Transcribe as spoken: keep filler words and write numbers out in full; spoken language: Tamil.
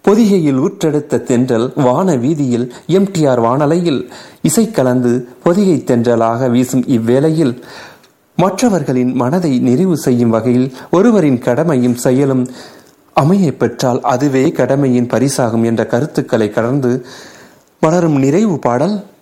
பொதிகையில் ஊற்றெடுத்த தென்றல் வான வீதியில் எம்டிஆர் வானலையில் இசை கலந்து பொதிகை தென்றலாக வீசும் இவ்வேளையில் மற்றவர்களின் மனதை நிறைவு செய்யும் வகையில் ஒருவரின் கடமையும் செயலும் அமைய பெற்றால் அதுவே கடமையின் பரிசாகும் என்ற கருத்துக்களை கடந்து மலரும் நிறைவு பாடல்